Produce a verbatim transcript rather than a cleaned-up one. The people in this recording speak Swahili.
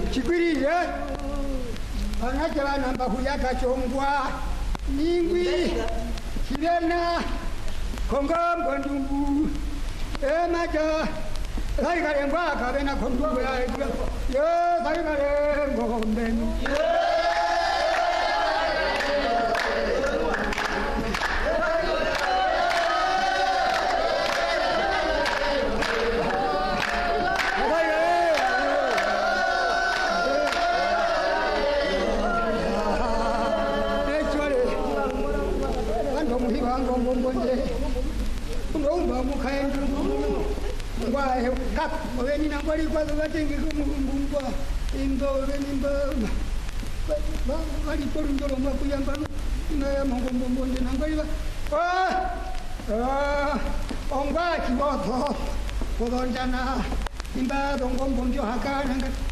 chikwiriye vanake vanamba kuyakachongwa ningwi chilena kongombo ndumbu emaja laikalengwa akavena kondumbu yaeja yo saikalengombenu kap weni nangwali kwa zatengi kumungwa indo weni mba ba kali porundoro mba kuyamba na mongombo mbonde nangwali ba ah ah ongwa kiboto kodonjana imba dongombo njo hakana